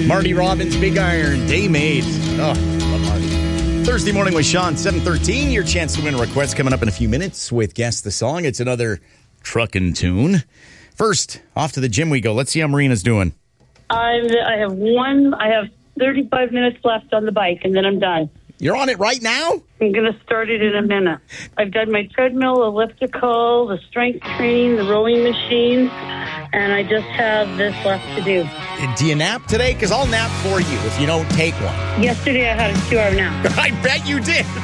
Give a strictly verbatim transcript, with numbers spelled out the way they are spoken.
Marty Robbins, Big Iron, Day Made. Oh, love Marty. Thursday morning with Sean, seven thirteen. Your chance to win a request coming up in a few minutes with Guess the Song. It's another truckin' tune. First, off to the gym we go. Let's see how Marina's doing. I'm, I have one, I have thirty-five minutes left on the bike, and then I'm done. You're on it right now? I'm going to start it in a minute. I've done my treadmill, elliptical, the strength training, the rowing machines, and I just have this left to do. Do you nap today? Because I'll nap for you if you don't take one. Yesterday I had a two-hour nap. I bet you did.